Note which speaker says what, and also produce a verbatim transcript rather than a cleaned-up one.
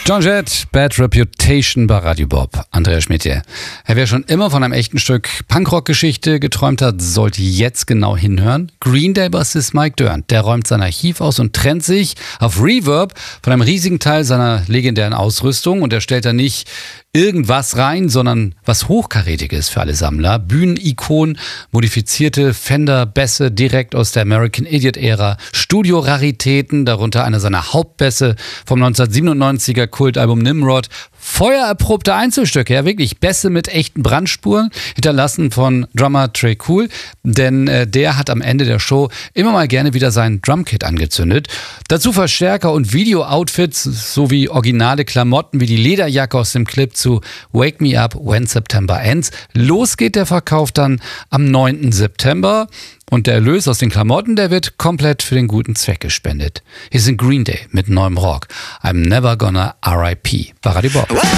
Speaker 1: Joan Jett, Bad Reputation bei Radio Bob. Andreas Schmidt hier. Wer schon immer von einem echten Stück Punkrock-Geschichte geträumt hat, sollte jetzt genau hinhören. Green Day-Bassist Mike Dirnt, der räumt sein Archiv aus und trennt sich auf Reverb von einem riesigen Teil seiner legendären Ausrüstung. Und er stellt da nicht irgendwas rein, sondern was Hochkarätiges für alle Sammler. Bühnenikonen, modifizierte Fender-Bässe direkt aus der American Idiot-Ära, Studio-Raritäten, darunter einer seiner Hauptbässe vom neunzehnhundertsiebenundneunziger Kultalbum Nimrod, feuererprobte Einzelstücke, ja wirklich Bässe mit echten Brandspuren, hinterlassen von Drummer Trey Cool, denn äh, der hat am Ende der Show immer mal gerne wieder sein Drumkit angezündet. Dazu Verstärker und Video-Outfits sowie originale Klamotten wie die Lederjacke aus dem Clip zu Wake Me Up When September Ends. Los geht der Verkauf dann am neunten September. Und der Erlös aus den Klamotten, der wird komplett für den guten Zweck gespendet. Hier sind Green Day mit neuem Rock. I'm Never Gonna R I P bei Radio Bob.